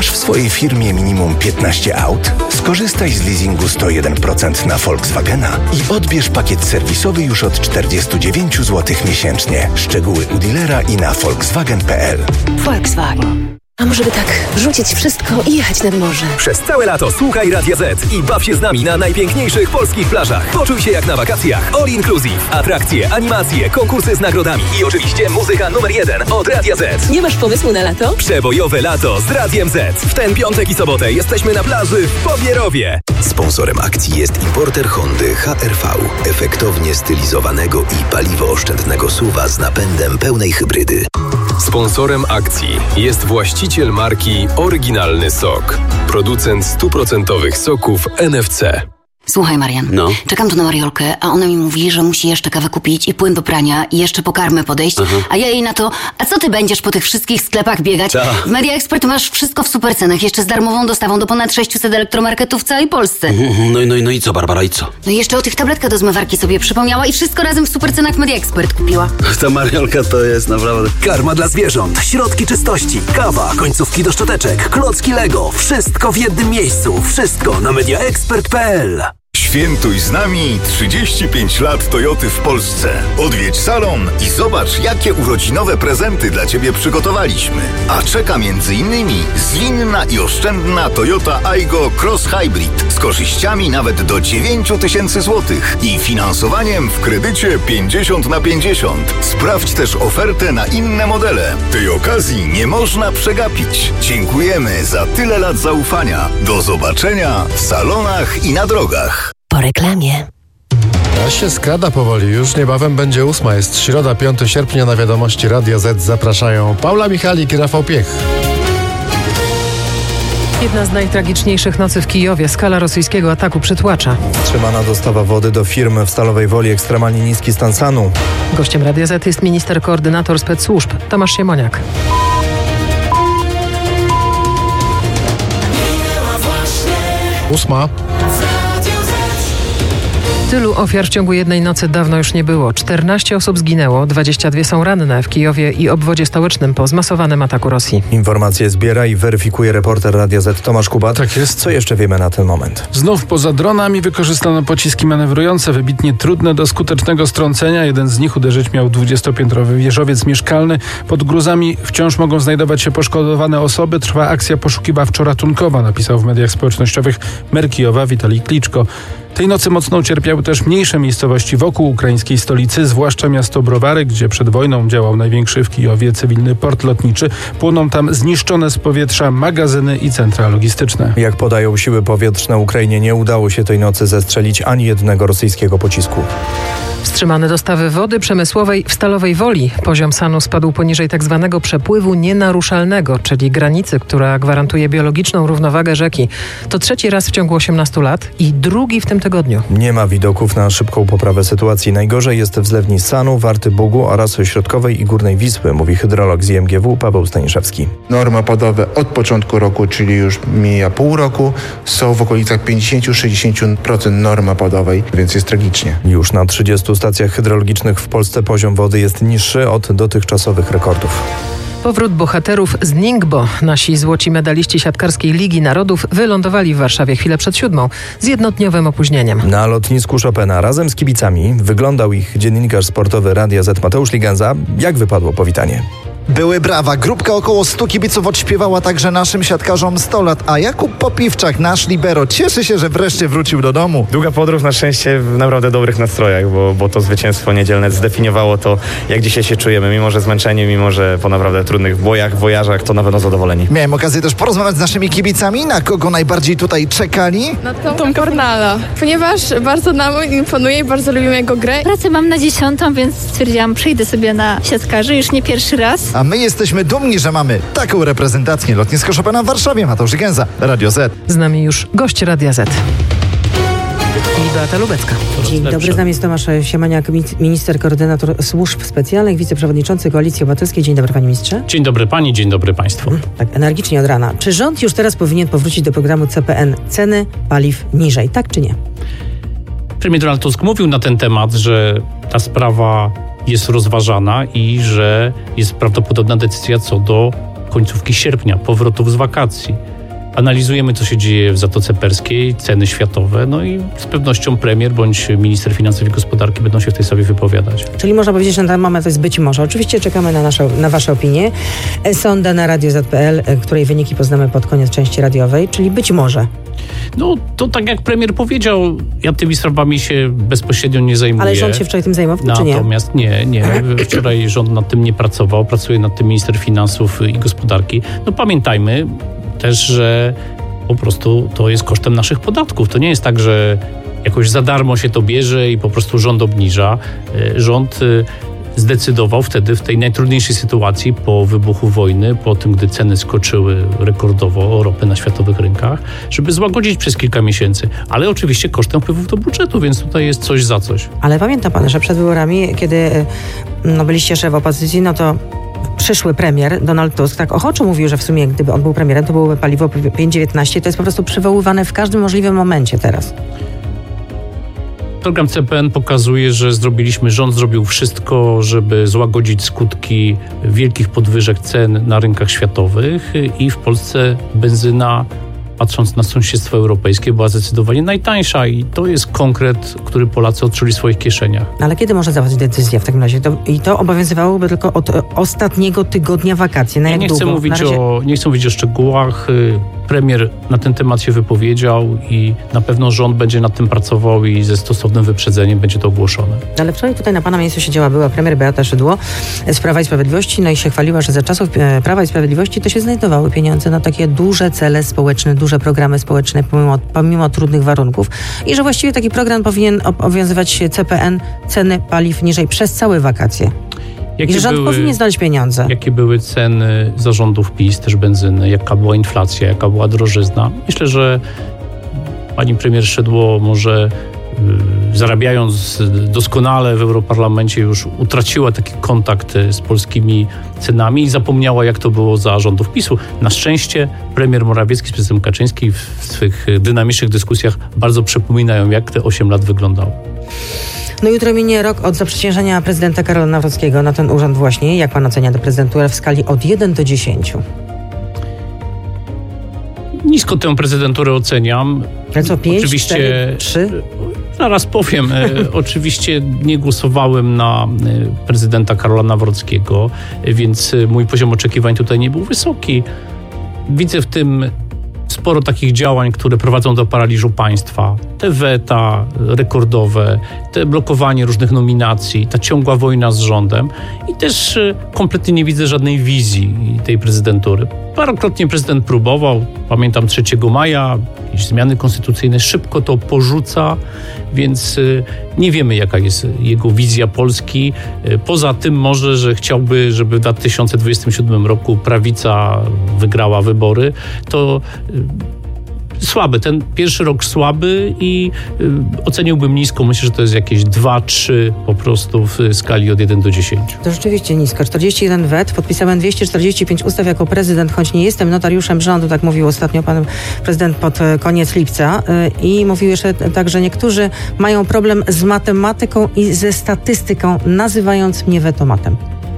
Masz w swojej firmie minimum 15 aut? Skorzystaj z leasingu 101% na Volkswagena i odbierz pakiet serwisowy już od 49 zł miesięcznie. Szczegóły u dealera i na volkswagen.pl. Volkswagen. A może by tak rzucić wszystko i jechać nad morze? Przez całe lato słuchaj Radia Z i baw się z nami na najpiękniejszych polskich plażach. Poczuj się jak na wakacjach. All inclusive. Atrakcje, animacje, konkursy z nagrodami i oczywiście muzyka numer 1 od Radia Z. Nie masz pomysłu na lato? Przebojowe lato z Radiem Z. W ten piątek i sobotę jesteśmy na plaży w Pobierowie. Sponsorem akcji jest importer Hondy HR-V. Efektownie stylizowanego i paliwooszczędnego SUV-a z napędem pełnej hybrydy. Sponsorem akcji jest właściciel marki Oryginalny Sok. Producent 100% soków NFC. Słuchaj, Marian, czekam tu na Mariolkę, a ona mi mówi, że musi jeszcze kawę kupić i płyn do prania i jeszcze po karmę podejść, a ja jej na to, a co ty będziesz po tych wszystkich sklepach biegać? W Media Expert masz wszystko w supercenach, jeszcze z darmową dostawą do ponad 600 elektromarketów w całej Polsce. No i co, Barbara, i co? No i jeszcze o tych tabletkach do zmywarki sobie przypomniała i wszystko razem w supercenach w Media Expert kupiła. Ta Mariolka to jest naprawdę... Karma dla zwierząt, środki czystości, kawa, końcówki do szczoteczek, klocki Lego. Wszystko w jednym miejscu. Wszystko na mediaexpert.pl. Świętuj z nami 35 lat Toyoty w Polsce. Odwiedź salon i zobacz, jakie urodzinowe prezenty dla Ciebie przygotowaliśmy. A czeka m.in. zwinna i oszczędna Toyota Aygo Cross Hybrid z korzyściami nawet do 9 000 złotych i finansowaniem w kredycie 50/50. Sprawdź też ofertę na inne modele. Tej okazji nie można przegapić. Dziękujemy za tyle lat zaufania. Do zobaczenia w salonach i na drogach. Po reklamie. A się skrada powoli, już niebawem będzie 8. Jest środa, 5 sierpnia, na wiadomości Radia Z zapraszają Paula Michalik i Rafał Piech. Jedna z najtragiczniejszych nocy w Kijowie. Skala rosyjskiego ataku przytłacza. Wstrzymana dostawa wody do firmy w Stalowej Woli, ekstremalnie niski stan SAN-u. Gościem Radia Z jest minister koordynator spec-służb Tomasz Siemoniak. Ósma. Tylu ofiar w ciągu jednej nocy dawno już nie było. 14 osób zginęło, 22 są ranne w Kijowie i obwodzie stołecznym po zmasowanym ataku Rosji. Informacje zbiera i weryfikuje reporter Radia Z Tomasz Kubat. Tak jest. Co jeszcze wiemy na ten moment? Znów poza dronami wykorzystano pociski manewrujące, wybitnie trudne do skutecznego strącenia. Jeden z nich uderzyć miał 20-piętrowy wieżowiec mieszkalny. Pod gruzami wciąż mogą znajdować się poszkodowane osoby. Trwa akcja poszukiwawczo-ratunkowa, napisał w mediach społecznościowych mer Kijowa Witalij Kliczko. Tej nocy mocno ucierpiały też mniejsze miejscowości wokół ukraińskiej stolicy, zwłaszcza miasto Browary, gdzie przed wojną działał największy w Kijowie cywilny port lotniczy. Płoną tam zniszczone z powietrza magazyny i centra logistyczne. Jak podają siły powietrzne, Ukrainie nie udało się tej nocy zestrzelić ani jednego rosyjskiego pocisku. Wstrzymane dostawy wody przemysłowej w Stalowej Woli. Poziom SAN-u spadł poniżej tzw. przepływu nienaruszalnego, czyli granicy, która gwarantuje biologiczną równowagę rzeki. To trzeci raz w ciągu 18 lat i drugi w tym tygodniu. Nie ma widoków na szybką poprawę sytuacji. Najgorzej jest w zlewni SAN-u, Warty Bugu oraz środkowej i górnej Wisły, mówi hydrolog z IMGW Paweł Staniszewski. Normy opadowe od początku roku, czyli już mija pół roku, są w okolicach 50-60% normy opadowej, więc jest tragicznie. Już na 30 stacjach hydrologicznych w Polsce poziom wody jest niższy od dotychczasowych rekordów. Powrót bohaterów z Ningbo. Nasi złoci medaliści siatkarskiej Ligi Narodów wylądowali w Warszawie chwilę przed 7 z jednodniowym opóźnieniem. Na lotnisku Chopina razem z kibicami wyglądał ich dziennikarz sportowy Radia Z Mateusz Ligenza. Jak wypadło powitanie? Były brawa. Grupka około 100 kibiców odśpiewała także naszym siatkarzom 100 lat, a Jakub Popiwczak, nasz libero, cieszy się, że wreszcie wrócił do domu. Długa podróż, na szczęście w naprawdę dobrych nastrojach, bo to zwycięstwo niedzielne zdefiniowało to, jak dzisiaj się czujemy. Mimo że zmęczeni, mimo że po naprawdę trudnych bojach, wojażach, to na pewno zadowoleni. Miałem okazję też porozmawiać z naszymi kibicami. Na kogo najbardziej tutaj czekali? Na Tom Fornala, ponieważ bardzo nam imponuje i bardzo lubimy jego grę. Pracę mam na 10, więc stwierdziłam, przyjdę sobie na siatkarzy, już nie pierwszy raz. A my jesteśmy dumni, że mamy taką reprezentację. Lotnisko Chopina w Warszawie, Mateusz Gęza, Radio Z. Z nami już gość Radia Z. I Beata Lubecka. Dzień dobry, z nami jest Tomasz Siemoniak, minister koordynator służb specjalnych, wiceprzewodniczący Koalicji Obywatelskiej. Dzień dobry, panie ministrze. Dzień dobry pani, dzień dobry państwu. Tak, energicznie od rana. Czy rząd już teraz powinien powrócić do programu CPN? Ceny paliw niżej, tak czy nie? Premier Donald Tusk mówił na ten temat, że ta sprawa jest rozważana i że jest prawdopodobna decyzja co do końcówki sierpnia, powrotów z wakacji. Analizujemy, co się dzieje w Zatoce Perskiej, ceny światowe, no i z pewnością premier bądź minister finansów i gospodarki będą się w tej sprawie wypowiadać. Czyli można powiedzieć, że na ten moment to jest być może. Oczywiście czekamy na wasze opinie. Sonda na Radio Z.pl, której wyniki poznamy pod koniec części radiowej, czyli być może. No to tak jak premier powiedział, ja tymi sprawami się bezpośrednio nie zajmuję. Ale rząd się wczoraj tym zajmował, czy nie? Natomiast nie. Wczoraj rząd nad tym nie pracował, pracuje nad tym minister finansów i gospodarki. No pamiętajmy też, że po prostu to jest kosztem naszych podatków. To nie jest tak, że jakoś za darmo się to bierze i po prostu rząd obniża. Rząd zdecydował wtedy w tej najtrudniejszej sytuacji po wybuchu wojny, po tym, gdy ceny skoczyły rekordowo ropy na światowych rynkach, żeby złagodzić przez kilka miesięcy. Ale oczywiście kosztem wpływów do budżetu, więc tutaj jest coś za coś. Ale pamięta pan, że przed wyborami, kiedy byliście szef opozycji, no to przyszły premier Donald Tusk tak ochoczo mówił, że w sumie gdyby on był premierem, to byłoby paliwo 5,19. To jest po prostu przywoływane w każdym możliwym momencie teraz. Program CPN pokazuje, że rząd zrobił wszystko, żeby złagodzić skutki wielkich podwyżek cen na rynkach światowych i w Polsce benzyna, patrząc na sąsiedztwo europejskie, była zdecydowanie najtańsza i to jest konkret, który Polacy odczuli w swoich kieszeniach. Ale kiedy może zapaść decyzja w takim razie? To obowiązywałoby tylko od ostatniego tygodnia wakacji. Na jak nie długo? chcę mówić o szczegółach. Premier na ten temat się wypowiedział i na pewno rząd będzie nad tym pracował i ze stosownym wyprzedzeniem będzie to ogłoszone. Ale wczoraj tutaj na pana miejscu siedziała była premier Beata Szydło z Prawa i Sprawiedliwości, no i się chwaliła, że za czasów Prawa i Sprawiedliwości to się znajdowały pieniądze na takie duże cele społeczne, duże programy społeczne pomimo trudnych warunków i że właściwie taki program powinien obowiązywać CPN, ceny paliw niżej przez całe wakacje. I że rząd powinien znaleźć pieniądze. Jakie były ceny zarządów PiS, też benzyny, jaka była inflacja, jaka była drożyzna. Myślę, że pani premier Szydło może zarabiając doskonale w Europarlamencie już utraciła taki kontakt z polskimi cenami i zapomniała, jak to było za rządów PiS-u. Na szczęście premier Morawiecki z prezydentem Kaczyński w swych dynamicznych dyskusjach bardzo przypominają, jak te 8 lat wyglądało. No jutro minie rok od zaprzysiężenia prezydenta Karola Nawrockiego na ten urząd właśnie. Jak pan ocenia tę prezydenturę w skali od 1 do 10? Nisko tę prezydenturę oceniam. Ale co, 5, oczywiście, 4, 3? Zaraz powiem. Oczywiście nie głosowałem na prezydenta Karola Nawrockiego, więc mój poziom oczekiwań tutaj nie był wysoki. Widzę w tym sporo takich działań, które prowadzą do paraliżu państwa. Te weta rekordowe, te blokowanie różnych nominacji, ta ciągła wojna z rządem i też kompletnie nie widzę żadnej wizji tej prezydentury. Parokrotnie prezydent próbował, pamiętam 3 maja, jakieś zmiany konstytucyjne, szybko to porzuca, więc nie wiemy, jaka jest jego wizja Polski. Poza tym może, że chciałby, żeby w 2027 roku prawica wygrała wybory, to słaby, ten pierwszy rok słaby i oceniłbym nisko. Myślę, że to jest jakieś 2-3 po prostu w skali od 1 do 10. To rzeczywiście nisko. 41 wet, podpisałem 245 ustaw jako prezydent, choć nie jestem notariuszem rządu, tak mówił ostatnio pan prezydent pod koniec lipca. I mówił jeszcze tak, że niektórzy mają problem z matematyką i ze statystyką, nazywając mnie wetomatem.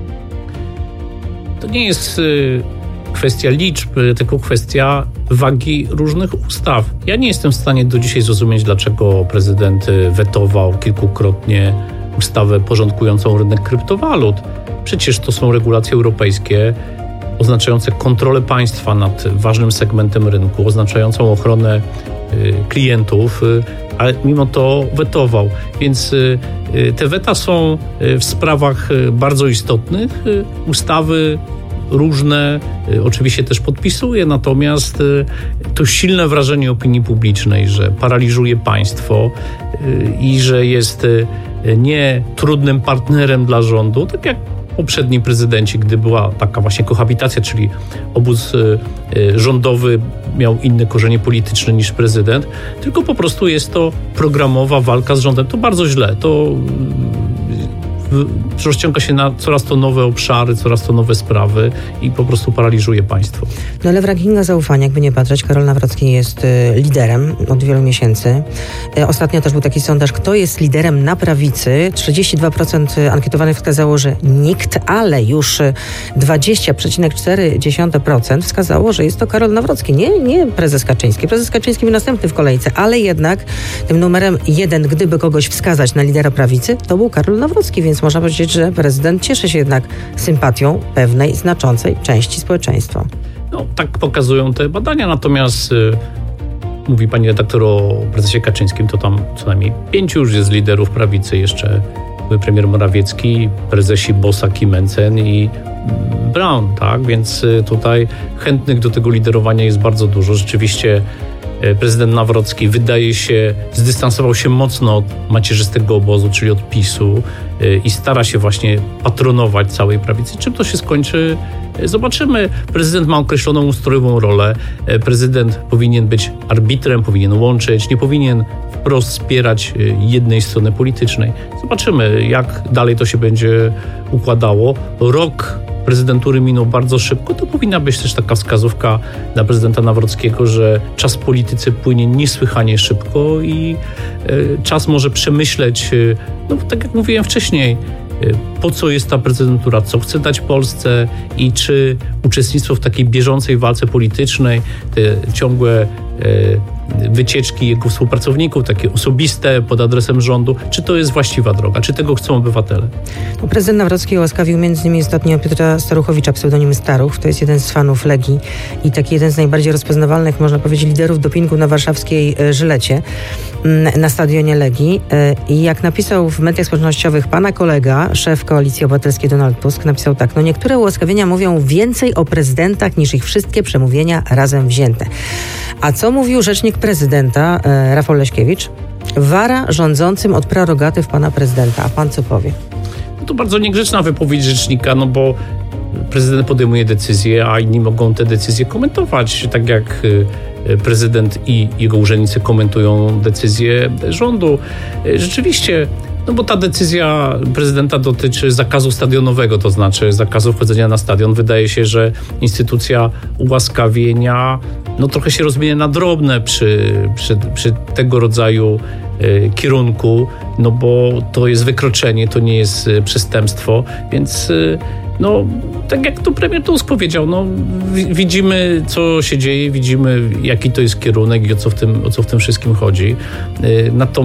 To nie jest kwestia liczb, tylko kwestia wagi różnych ustaw. Ja nie jestem w stanie do dzisiaj zrozumieć, dlaczego prezydent wetował kilkukrotnie ustawę porządkującą rynek kryptowalut. Przecież to są regulacje europejskie oznaczające kontrolę państwa nad ważnym segmentem rynku, oznaczającą ochronę klientów, ale mimo to wetował. Więc te weta są w sprawach bardzo istotnych. Ustawy różne oczywiście też podpisuje, natomiast to silne wrażenie opinii publicznej, że paraliżuje państwo i że jest nie trudnym partnerem dla rządu, tak jak poprzedni prezydenci, gdy była taka właśnie kohabitacja, czyli obóz rządowy miał inne korzenie polityczne niż prezydent, tylko po prostu jest to programowa walka z rządem. To bardzo źle. To rozciąga się na coraz to nowe obszary, coraz to nowe sprawy i po prostu paraliżuje państwo. No ale w rankingach zaufania, jakby nie patrzeć, Karol Nawrocki jest liderem od wielu miesięcy. Ostatnio też był taki sondaż, kto jest liderem na prawicy. 32% ankietowanych wskazało, że nikt, ale już 20,4% wskazało, że jest to Karol Nawrocki. Nie prezes Kaczyński. Prezes Kaczyński był następny w kolejce, ale jednak tym numerem 1, gdyby kogoś wskazać na lidera prawicy, to był Karol Nawrocki, więc można powiedzieć, że prezydent cieszy się jednak sympatią pewnej, znaczącej części społeczeństwa. No, tak pokazują te badania, natomiast mówi pani redaktor o prezesie Kaczyńskim, to tam co najmniej 5 już jest liderów prawicy, jeszcze premier Morawiecki, prezesi Bosak i Mencen i Braun, tak? Więc tutaj chętnych do tego liderowania jest bardzo dużo. Rzeczywiście prezydent Nawrocki wydaje się, zdystansował się mocno od macierzystego obozu, czyli od PiS-u i stara się właśnie patronować całej prawicy. Czym to się skończy? Zobaczymy. Prezydent ma określoną ustrojową rolę. Prezydent powinien być arbitrem, powinien łączyć, nie powinien wprost wspierać jednej strony politycznej. Zobaczymy, jak dalej to się będzie układało. Rok prezydentury minął bardzo szybko, to powinna być też taka wskazówka dla prezydenta Nawrockiego, że czas w polityce płynie niesłychanie szybko i czas może przemyśleć, no tak jak mówiłem wcześniej, po co jest ta prezydentura, co chce dać Polsce i czy uczestnictwo w takiej bieżącej walce politycznej, te ciągłe wycieczki jego współpracowników, takie osobiste pod adresem rządu, czy to jest właściwa droga, czy tego chcą obywatele? No, prezydent Nawrocki ułaskawił m.in. ostatnio Piotra Staruchowicza, pseudonim Staruch, to jest jeden z fanów Legii i taki jeden z najbardziej rozpoznawalnych, można powiedzieć, liderów dopingu na warszawskiej Żylecie, na stadionie Legii. I jak napisał w mediach społecznościowych pana kolega, szef Koalicji Obywatelskiej Donald Tusk, napisał tak: no niektóre ułaskawienia mówią więcej o prezydentach niż ich wszystkie przemówienia razem wzięte. A co mówił rzecznik prezydenta Rafał Leśkiewicz? Wara rządzącym od prerogatyw pana prezydenta. A pan co powie? No to bardzo niegrzeczna wypowiedź rzecznika, no bo prezydent podejmuje decyzje, a inni mogą te decyzje komentować, tak jak prezydent i jego urzędnicy komentują decyzje rządu. Rzeczywiście, no bo ta decyzja prezydenta dotyczy zakazu stadionowego, to znaczy zakazu wchodzenia na stadion. Wydaje się, że instytucja ułaskawienia no trochę się rozmienia na drobne przy tego rodzaju kierunku, no bo to jest wykroczenie, to nie jest przestępstwo, więc no tak jak to premier Tusk powiedział, no widzimy, co się dzieje, widzimy, jaki to jest kierunek i o co w tym wszystkim chodzi.